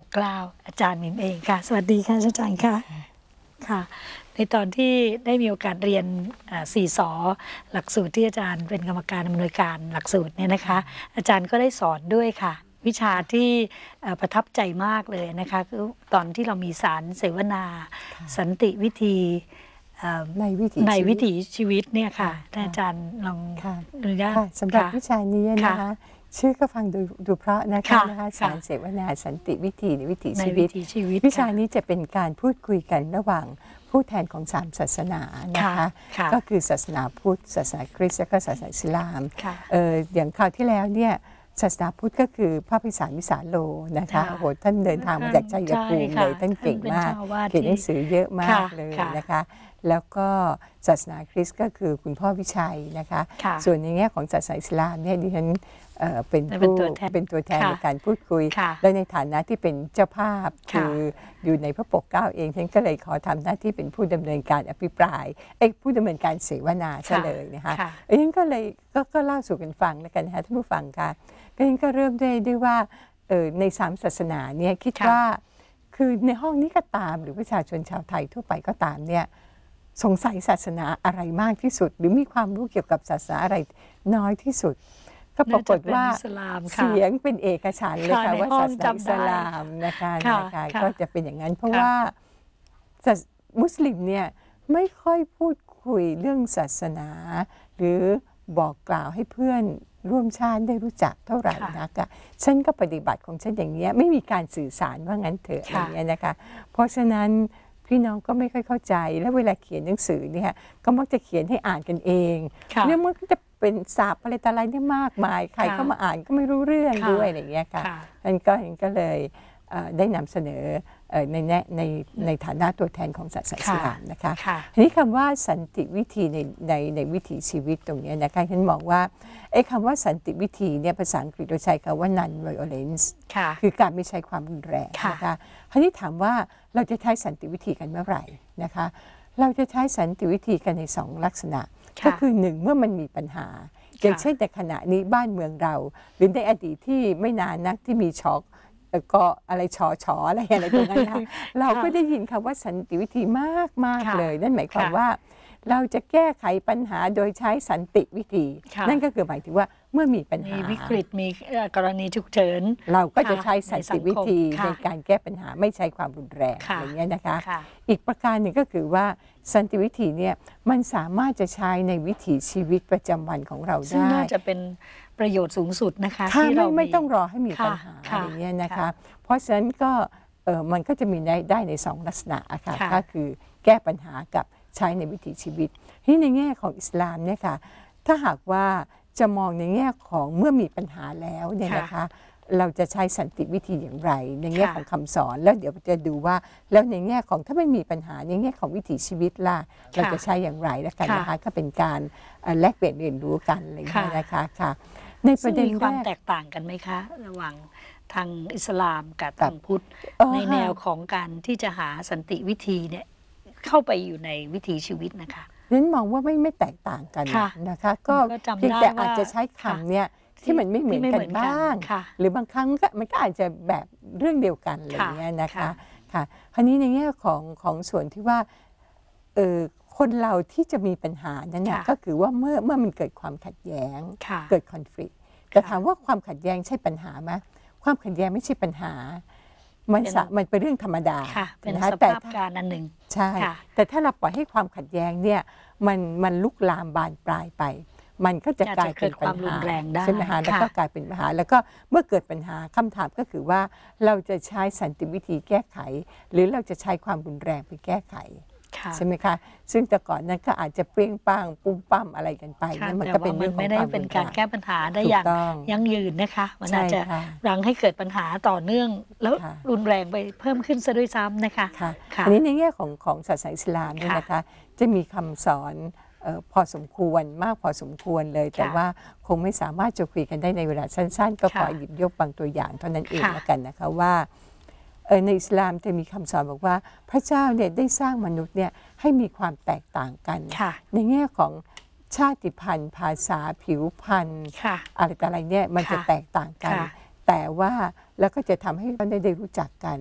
เกล้าอาจารย์หมิมเองค่ะสวัสดีค่ะอาจารย์ค่ะค่ะในตอนที่ได้มีโอกาสเรียน4 ส.หลักสูตรที่อาจารย์เป็นกรรมการอำนวยการหลักสูตรเนี่ยนะคะอาจารย์ก็ได้สอนด้วยค่ะวิชาที่ประทับใจมากเลยนะคะคือตอนที่เรามีสารเสวนาสันติวิธีในวิถีชีวิตเนี่ยค่ะอาจารย์ลองอนุญาตสำหรับวิชานี้นะคะชื่อก็ฟังดูเพราะนะคะสารเสวนาสันติวิธีในวิถีชีวิตวิชานี้จะเป็นการพูดคุยกันระหว่างผู้แทนของ3 ศาสนานะคะก็คือศาสนาพุทธศาสนาคริสต์และก็ศาสนาอิสลามอย่างคราวที่แล้วเนี่ยศาสนาพุทธก็คือพระภิกษุวิสาโลนะคะโอ้โหท่านเดินทางมาจากชัยภูมิเลยท่านเก่งมากเขียนหนังสือเยอะมากเลยนะคะแล้วก็ศาสนาคริสต์ก็คือคุณพ่อวิชัยนะคะส่วนในแง่ของศาสนาอิสลามเนี่ยดิฉันเป็นตัวแทนในการพูดคุยและในฐานะที่เป็นเจ้าภาพคืออยู่ในพระปกเกล้าเองฉันก็เลยขอทำหน้าที่เป็นผู้ดำเนินการอภิปรายผู้ดำเนินการเสวนาซะเลยนะคะฉันก็เลยก็เล่าสู่กันฟังแล้วกันนะคะท่านผู้ฟังค่ะฉันก็เริ่มด้วยว่าใน3 ศาสนาเนี่ยคิดว่าคือในห้องนี้ก็ตามหรือประชาชนชาวไทยทั่วไปก็ตามเนี่ยสงสัยศาสนาอะไรมากที่สุดหรือมีความรู้เกี่ยวกับศาสนาอะไรน้อยที่สุดก็ปรากฏว่าเสียงเป็นเอกฉันท์เลยค่ะว่าศาสนาอิสลามนะคะก็จะเป็นอย่างนั้นเพราะว่ามุสลิมเนี่ยไม่ค่อยพูดคุยเรื่องศาสนาหรือบอกกล่าวให้เพื่อนร่วมชาติได้รู้จักเท่าไหร่นะคะฉันก็ปฏิบัติของฉันอย่างนี้ไม่มีการสื่อสารว่างั้นเถอะอย่างนี้นะคะเพราะฉะนั้นพี่น้องก็ไม่ค่อยเข้าใจและเวลาเขียนหนังสือเนี่ยก็มักจะเขียนให้อ่านกันเองเนี่ยมันก็จะเป็นศัพท์อะไรต่ออะไรเนี่ยมากมายใครเข้ามาอ่านก็ไม่รู้เรื่องด้วยอะไรอย่างเงี้ยค่ะนั่นก็เลยได้นำเสนอในฐานะตัวแทนของศาสนาอิสลามนะคะทีนี้คำว่าสันติวิธีในวิถีชีวิตตรงนี้นะคะฉันมองว่าคำว่าสันติวิธีเนี่ยภาษาอังกฤษเราใช้คำว่า non violence คือการไม่ใช้ความรุนแรงนะคะทีนี้ถามว่าเราจะใช้สันติวิธีกันเมื่อไหร่นะคะเราจะใช้สันติวิธีกันใน2 ลักษณะก็คือ1เมื่อมันมีปัญหาอย่างเช่นในขณะนี้บ้านเมืองเราหรือในอดีตที่ไม่นานนักที่มีช็อกก็อะไรชออะไรตรงนั้นนะคะเราก็ได้ยินคำว่าสันติวิธีมากเลยนั่นหมายความว่าเราจะแก้ไขปัญหาโดยใช้สันติวิธีนั่นก็คือหมายถึงว่าเมื่อมีปัญหาวิกฤตมีกรณีฉุกเฉินเราก็จะใช้สันติวิธีในการแก้ปัญหาไม่ใช้ความรุนแรงอย่างนี้นะคะอีกประการหนึ่งก็คือว่าสันติวิธีเนี่ยมันสามารถจะใช้ในวิถีชีวิตประจำวันของเราได้ซึ่งน่าจะเป็นประโยชน์สูงสุดนะคะที่เราไม่ต้องรอให้มีปัญหาอย่างนี้นะคะเพราะฉะนั้นก็มันก็จะมีได้ใน2 ลักษณะค่ะก็คือแก้ปัญหากับใช้ในวิถีชีวิตที่ในแง่ของอิสลามเนี่ยค่ะถ้าหากว่าจะมองในแง่ของเมื่อมีปัญหาแล้วเนี่ยนะคะเราจะใช้สันติวิธีอย่างไรในแง่ของคำสอนแล้วเดี๋ยวจะดูว่าแล้วในแง่ของถ้าไม่มีปัญหาในแง่ของวิถีชีวิตล่ะเราจะใช้อย่างไรแล้วกันนะคะก็เป็นการแลกเปลี่ยนเรียนรู้กันอะไรอย่างนี้นะคะค่ะในประเด็นมีความแตกต่างกันไหมคะระหว่างทางอิสลามกับทางพุทธในแนวของการที่จะหาสันติวิธีเนี่ยเข้าไปอยู่ในวิถีชีวิตนะคะนั้นมองว่าไม่แตกต่างกันนะคะก็เพียงแต่อาจจะใช้คำเนี่ยที่มันไม่เหมือนกันบ้างหรือบางครั้งมันก็อาจจะแบบเรื่องเดียวกันอะไรอย่างเงี้ยนะคะค่ะคราวนี้ในแง่ของส่วนที่ว่าคนเราที่จะมีปัญหานั้นเนี่ยก็คือว่าเมื่อมันเกิดความขัดแย้งเกิดคอนฟ lict แต่ถามว่าความขัดแย้งใช่ปัญหาไหมความขัดแย้งไม่ใช่ปัญหามันเป็นเรื่องธรรมดาเป็นสภาพการอันหนึ่งใช่แต่ถ้าเราปล่อยให้ความขัดแย้งเนี่ยมันลุกลามบานปลายไปมันก็จะกลายเป็นปัญหาใช่ไหมคะแล้วก็กลายเป็นปัญหาแล้วก็เมื่อเกิดปัญหาคำถามก็คือว่าเราจะใช้สันติวิธีแก้ไขหรือเราจะใช้ความรุนแรงไปแก้ไขใช่ไหมคะซึ่งแต่ก่อนนั้นก็อาจจะเปรี้ยงป้างปุ้มปั้มอะไรกันไปนั่นมันก็เป็นเรื่องของความรุนแรงไม่ได้เป็นการแก้ปัญหาได้อย่างยั่งยืนนะคะมันอาจจะรังให้เกิดปัญหาต่อเนื่องแล้วรุนแรงไปเพิ่มขึ้นซะด้วยซ้ำนะคะอันนี้ในแง่ของศาสนาอิสลามเนี่ยนะคะจะมีคำสอนพอสมควรมากพอสมควรเลยแต่ว่าคงไม่สามารถจะคุยกันได้ในเวลาสั้นๆก็ขอหยิบยกบางตัวอย่างเท่านั้นเองแล้วกันนะคะว่าในอิสลามจะมีคำสอนบอกว่าพระเจ้าเนี่ยได้สร้างมนุษย์เนี่ยให้มีความแตกต่างกันในแง่ของชาติพันธุ์ภาษาผิวพรรณอะไรต่ออะไรเนี่ยมันจะแตกต่างกันแต่ว่าแล้วก็จะทำให้เราได้รู้จักกัน